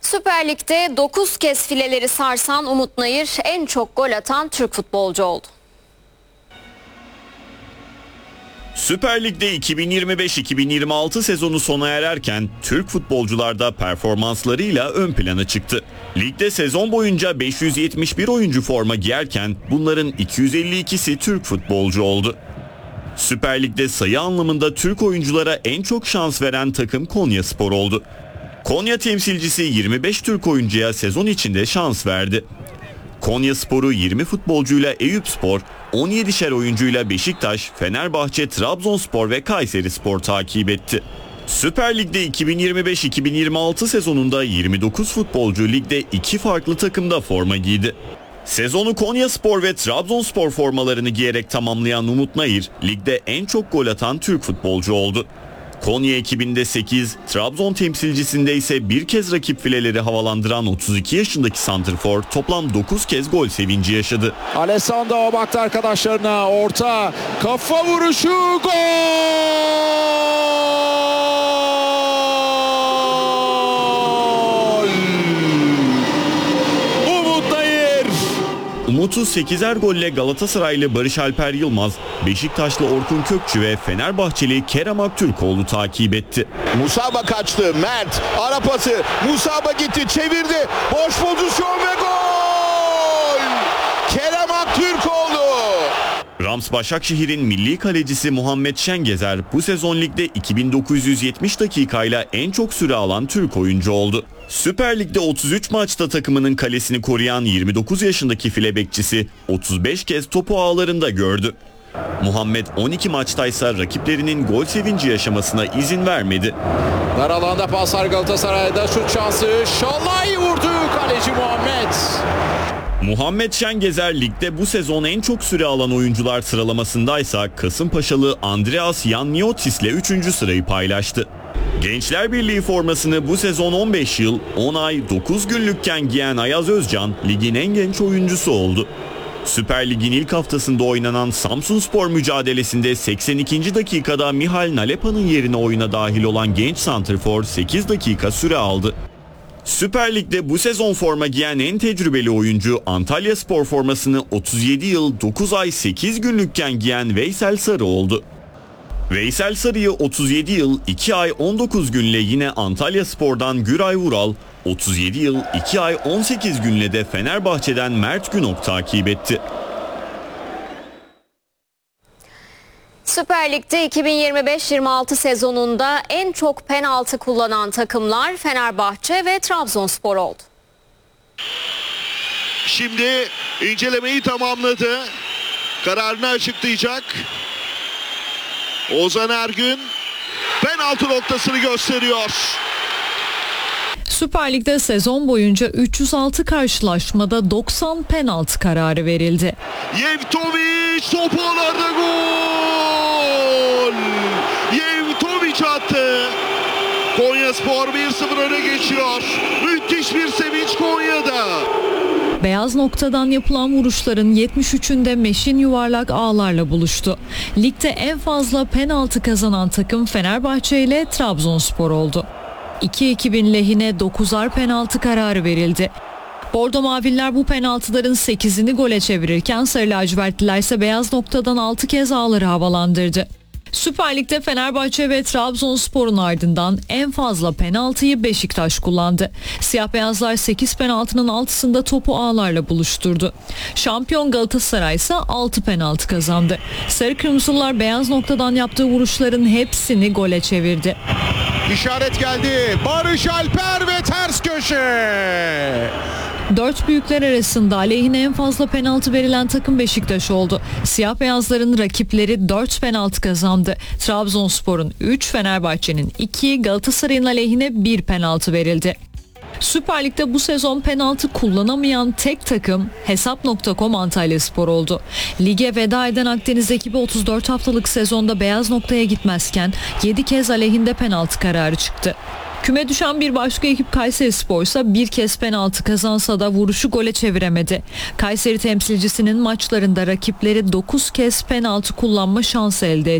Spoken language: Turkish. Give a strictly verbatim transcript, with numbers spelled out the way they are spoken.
Süper Lig'de dokuz kez fileleri sarsan Umut Nayır en çok gol atan Türk futbolcu oldu. Süper Lig'de iki bin yirmi beş iki bin yirmi altı sezonu sona ererken Türk futbolcular da performanslarıyla ön plana çıktı. Ligde sezon boyunca beş yüz yetmiş bir oyuncu forma giyerken bunların iki yüz elli ikisi Türk futbolcu oldu. Süper Lig'de sayı anlamında Türk oyunculara en çok şans veren takım Konyaspor oldu. Konya temsilcisi yirmi beş Türk oyuncuya sezon içinde şans verdi. Konyaspor'u yirmi futbolcuyla Eyüpspor, on yedişer oyuncuyla Beşiktaş, Fenerbahçe, Trabzonspor ve Kayserispor takip etti. Süper Lig'de iki bin yirmi beş iki bin yirmi altı sezonunda yirmi dokuz futbolcu ligde iki farklı takımda forma giydi. Sezonu Konyaspor ve Trabzonspor formalarını giyerek tamamlayan Umut Nayır, ligde en çok gol atan Türk futbolcu oldu. Konya ekibinde sekiz, Trabzon temsilcisinde ise bir kez rakip fileleri havalandıran otuz iki yaşındaki santrfor toplam dokuz kez gol sevinci yaşadı. Alessandro baktı arkadaşlarına, orta kafa vuruşu, gol! Umut Nayır! Umut'u sekizer golle Galatasaraylı Barış Alper Yılmaz, Beşiktaşlı Orkun Kökçü ve Fenerbahçeli Kerem Aktürkoğlu takip etti. Musaba kaçtı, Mert ara pası, Musaba gitti, çevirdi, boş pozisyon ve gol! Kerem Aktürkoğlu! Rams Başakşehir'in milli kalecisi Muhammed Şengezer bu sezon ligde iki bin dokuz yüz yetmiş dakikayla en çok süre alan Türk oyuncu oldu. Süper Lig'de otuz üç maçta takımının kalesini koruyan yirmi dokuz yaşındaki file bekçisi otuz beş kez topu ağlarında gördü. Muhammed on iki maçtaysa rakiplerinin gol sevinci yaşamasına izin vermedi. Dar alanda paslar Galatasaray'da, şut şansı, Şalay vurdu, kaleci Muhammed. Muhammed Şengezer ligde bu sezon en çok süre alan oyuncular sıralamasındaysa Kasımpaşalı Andreas Yaniotis ile üçüncü sırayı paylaştı. Gençler Birliği formasını bu sezon on beş yıl, on ay, dokuz günlükken giyen Ayaz Özcan ligin en genç oyuncusu oldu. Süper Lig'in ilk haftasında oynanan Samsunspor mücadelesinde seksen ikinci dakikada Mihal Nalepa'nın yerine oyuna dahil olan genç santrfor sekiz dakika süre aldı. Süper Lig'de bu sezon forma giyen en tecrübeli oyuncu Antalyaspor formasını otuz yedi yıl, dokuz ay, sekiz günlükken giyen Veysel Sarı oldu. Veysel Sarı'yı otuz yedi yıl, iki ay, on dokuz günle yine Antalyaspor'dan Güray Vural, otuz yedi yıl, iki ay, on sekiz günle de Fenerbahçe'den Mert Günok takip etti. Süper Lig'de iki bin yirmi beş yirmi altı sezonunda en çok penaltı kullanan takımlar Fenerbahçe ve Trabzonspor oldu. Şimdi incelemeyi tamamladı. Kararını açıklayacak. Ozan Ergün penaltı noktasını gösteriyor. Süper Lig'de sezon boyunca üç yüz altı karşılaşmada doksan penaltı kararı verildi. Yevtoviç topu ağlarda, gol! Yevtoviç attı. Konyaspor bir sıfır öne geçiyor. Müthiş bir sevinç Konya'da. Beyaz noktadan yapılan vuruşların yetmiş üçünde Meşin yuvarlak ağlarla buluştu. Ligde en fazla penaltı kazanan takım Fenerbahçe ile Trabzonspor oldu. İki ekibin lehine dokuzar penaltı kararı verildi. Bordo Maviller bu penaltıların sekizini gole çevirirken Sarı Lacivertliler ise beyaz noktadan altı kez ağları havalandırdı. Süper Lig'de Fenerbahçe ve Trabzonspor'un ardından en fazla penaltıyı Beşiktaş kullandı. Siyah beyazlar sekiz penaltının altısında topu ağlarla buluşturdu. Şampiyon Galatasaray ise altı penaltı kazandı. Sarı Kırmızılar beyaz noktadan yaptığı vuruşların hepsini gole çevirdi. İşaret geldi. Barış Alper ve ters köşe. Dört büyükler arasında aleyhine en fazla penaltı verilen takım Beşiktaş oldu. Siyah beyazların rakipleri dört penaltı kazandı. Trabzonspor'un üç, Fenerbahçe'nin iki, Galatasaray'ın aleyhine bir penaltı verildi. Süper Lig'de bu sezon penaltı kullanamayan tek takım Hesap nokta com Antalyaspor oldu. Lige veda eden Akdeniz ekibi otuz dört haftalık sezonda beyaz noktaya gitmezken yedi kez aleyhinde penaltı kararı çıktı. Küme düşen bir başka ekip Kayserispor ise bir kez penaltı kazansa da vuruşu gole çeviremedi. Kayseri temsilcisinin maçlarında rakipleri dokuz kez penaltı kullanma şansı elde etti.